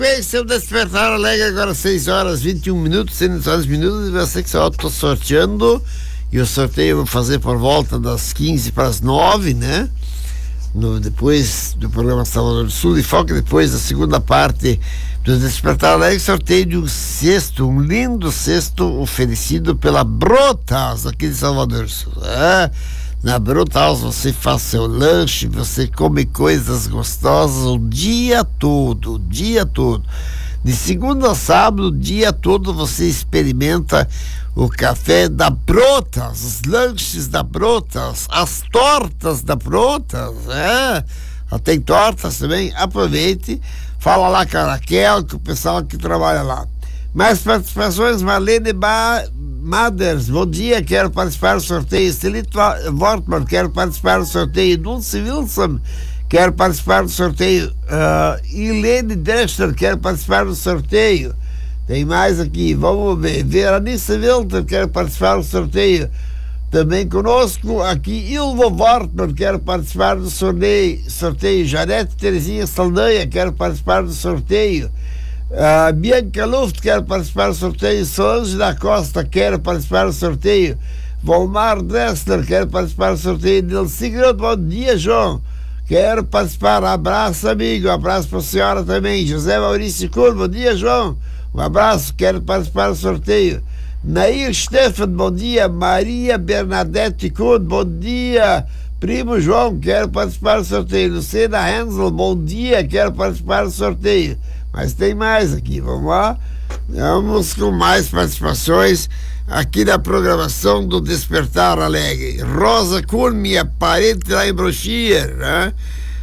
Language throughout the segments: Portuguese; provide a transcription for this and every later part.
Esse é o Despertar Alegre, agora 6 horas 21 minutos, 100 minutos, e você que só estou sorteando, e o sorteio eu vou fazer por volta das 15 para as 9, né? Depois do programa Salvador do Sul e Foca, depois da segunda parte do Despertar Alegre, sorteio de um cesto, um lindo cesto oferecido pela Brotas aqui de Salvador do Sul. Na Brotas você faz seu lanche, você come coisas gostosas o dia todo, de segunda a sábado, o dia todo você experimenta o café da Brotas, os lanches da Brotas, as tortas da Brotas, tem tortas também. Aproveite, fala lá com a Raquel, com o pessoal que trabalha lá. Mais participações, Marlene Maders, bom dia, quero participar do sorteio. Celito Wortmann, quero participar do sorteio. Dulce Wilson, quero participar do sorteio. Helene Drescher, quero participar do sorteio. Tem mais aqui, vamos ver. Veranice Wilter, quero participar do sorteio. Também conosco aqui, Ilvo Wortmann, quero participar do sorteio. Janete Terezinha Saldanha, quero participar do sorteio. Bianca Luft, quero participar do sorteio. Solange da Costa, quero participar do sorteio. Volmar Dressler, quero participar do sorteio. Nilce Groth, bom dia, João, quero participar. Abraço, amigo, abraço para a senhora também. José Maurício Kuhn, bom dia, João, um abraço, quero participar do sorteio. Nair Stefan, bom dia. Maria Bernadette Kuhn, bom dia. Primo João, quero participar do sorteio. Lucena Hensel, bom dia, quero participar do sorteio. Mas tem mais aqui, vamos lá. Vamos com mais participações aqui na programação do Despertar Alegre. Rosa Kuhn, minha parente lá em Brochir, né?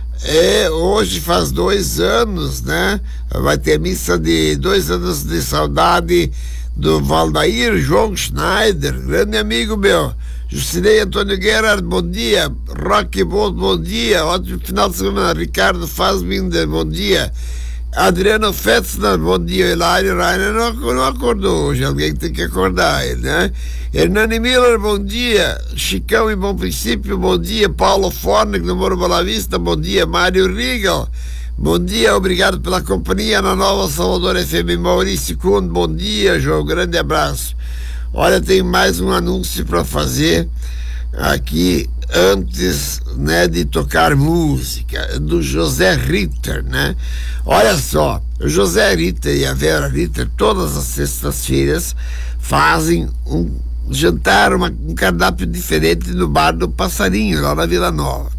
Hoje faz 2 anos, né? Vai ter missa de 2 anos de saudade do Valdair João Schneider, grande amigo meu. Justinei Antônio Gerard, bom dia. Roque Bolt, bom dia. Ótimo final de semana. Ricardo Fassbinder, bom dia. Adriano Fetzner, bom dia. Hilário Rainer não acordou hoje, alguém tem que acordar ele, né? Hernani Miller, bom dia. Chicão e Bom Princípio, bom dia. Paulo Fornick, no Moro Boa Vista, bom dia. Mário Riegel, bom dia, obrigado pela companhia na Nova Salvador FM. Maurício Kuhn, bom dia, João, grande abraço. Olha, tem mais um anúncio para fazer aqui antes, né, de tocar música do José Ritter, né? Olha só, o José Ritter e a Vera Ritter todas as sextas-feiras fazem um jantar, um cardápio diferente no bar do Passarinho, lá na Vila Nova.